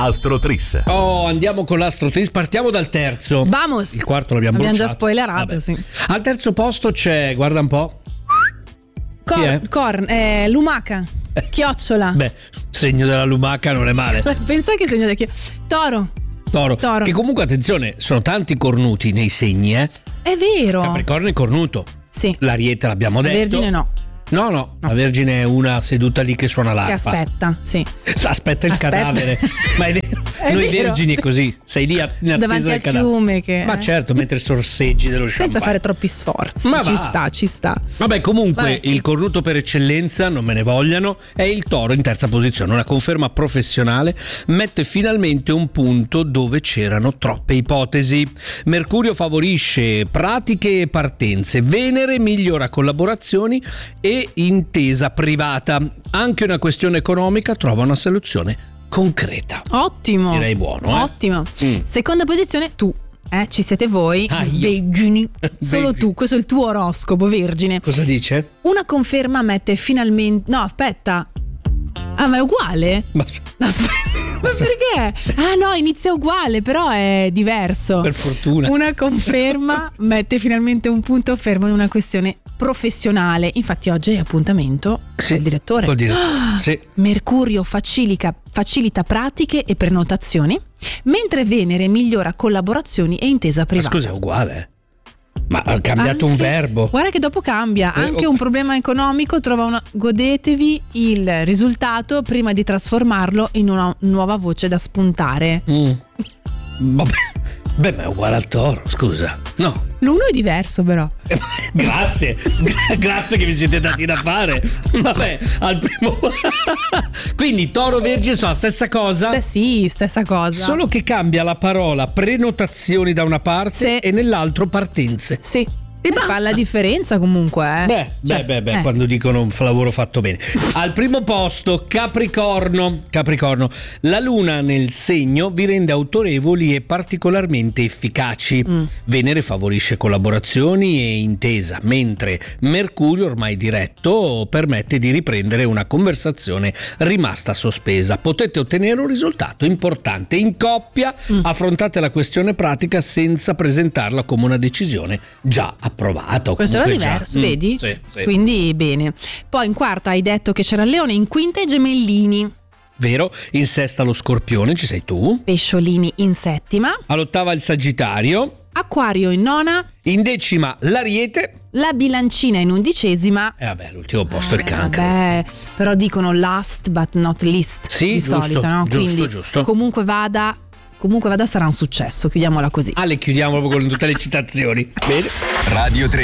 Astrotris. Oh, andiamo con l'Astrotris, partiamo dal terzo. Vamos. Il quarto l'abbiamo già bruciato. spoilerato. Vabbè. Sì. Al terzo posto c'è, guarda un po'. Chi è? Lumaca. Chiocciola. Beh, segno della lumaca non è male. Pensa che segno del Toro. Toro. Che comunque, attenzione, sono tanti cornuti nei segni, È vero. Capricorno è cornuto. Sì. L'Ariete l'abbiamo detto. Vergine no. No, la Vergine è una seduta lì che suona l'arpa. Che aspetta, sì. Aspetta il cadavere. Ma è vero. Noi vero. vergini è così, sei lì in attesa davanti del al cadavere. fiume che... Ma certo, mentre sorseggi dello champagne. Senza fare troppi sforzi. Ma ci sta. Vabbè, comunque sì. il cornuto per eccellenza, non me ne vogliano, è il Toro in terza posizione. Una conferma professionale, mette finalmente un punto dove c'erano troppe ipotesi. Mercurio favorisce pratiche e partenze. Venere migliora collaborazioni e intesa privata. Anche una questione economica trova una soluzione concreta. Ottimo. Direi buono. Ottimo. Seconda posizione, tu. Ci siete voi, vergini. Solo tu, questo è il tuo oroscopo, Vergine. Cosa dice? Una conferma mette finalmente... No, aspetta. Ah, ma è uguale? Ma perché? Ah no, inizia uguale, però è diverso. Per fortuna. Una conferma mette finalmente un punto fermo in una questione professionale. Infatti oggi è appuntamento col direttore. Sì. Mercurio facilita pratiche e prenotazioni, mentre Venere migliora collaborazioni e intesa privata. Ma scusa, è uguale? Ma ha cambiato un verbo. Guarda che dopo cambia. Anche un problema economico godetevi il risultato prima di trasformarlo in una nuova voce da spuntare. Vabbè. Beh, ma è uguale al Toro, scusa. No. L'uno è diverso però. Grazie che vi siete dati da fare. Vabbè, al primo. Quindi Toro, Vergine sono la stessa cosa? Sì, stessa cosa. Solo che cambia la parola prenotazioni da una parte e nell'altro partenze. Sì. E fa la differenza comunque. Beh, quando dicono un lavoro fatto bene. Al primo posto Capricorno. La luna nel segno vi rende autorevoli e particolarmente efficaci. Venere favorisce collaborazioni e intesa, mentre Mercurio, ormai diretto, permette di riprendere una conversazione rimasta sospesa. Potete ottenere un risultato importante. In coppia affrontate la questione pratica senza presentarla come una decisione già approvato. Questo era diverso, vedi? Sì. Quindi bene. Poi in quarta hai detto che c'era il Leone, in quinta i Gemellini. Vero, in sesta lo Scorpione, ci sei tu. Pesciolini in settima. All'ottava il Sagittario. Acquario in nona. In decima l'Ariete. La Bilancina in undicesima. L'ultimo posto è il Cancro. Però dicono last but not least. Sì, di giusto, solito, no? Quindi, giusto. Comunque vada sarà un successo, chiudiamola così. Le chiudiamo proprio con tutte le citazioni. Bene. Radio 3